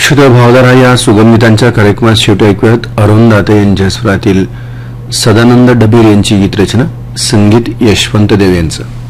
श्रोते भावदारा या सुगमगीतांच्या कार्यक्रमात शेवटी ऐकूयात अरुण दाते यांच्या स्वरातील सदानंद डबीर यांची गीतरचना, संगीत यशवंत देव यांचं.